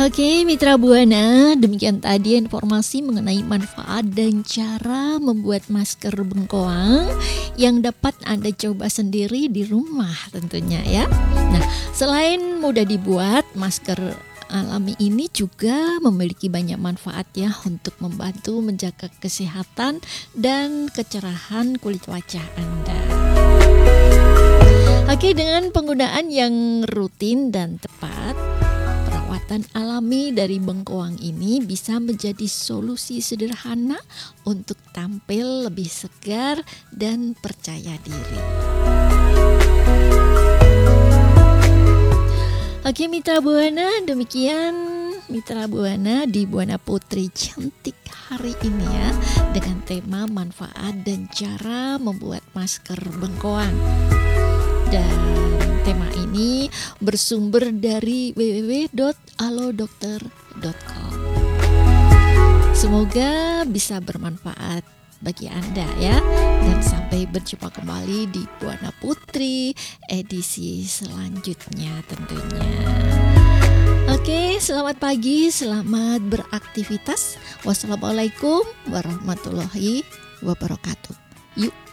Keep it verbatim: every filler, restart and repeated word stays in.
Oke, Mitra Buana, demikian tadi informasi mengenai manfaat dan cara membuat masker bengkoang yang dapat Anda coba sendiri di rumah tentunya ya. Nah, selain mudah dibuat, masker alami ini juga memiliki banyak manfaat ya untuk membantu menjaga kesehatan dan kecerahan kulit wajah Anda. Oke, dengan penggunaan yang rutin dan tepat, perawatan alami dari bengkoang ini bisa menjadi solusi sederhana untuk tampil lebih segar dan percaya diri. Oke Mitra Buana, demikian Mitra Buana di Buana Putri Cantik hari ini ya, dengan tema manfaat dan cara membuat masker bengkoang. Dan tema ini bersumber dari w w w dot alodokter dot com. Semoga bisa bermanfaat bagi Anda ya. Dan sampai berjumpa kembali di Buana Putri edisi selanjutnya tentunya. Oke, selamat pagi, selamat beraktivitas. Wassalamualaikum warahmatullahi wabarakatuh. Yuk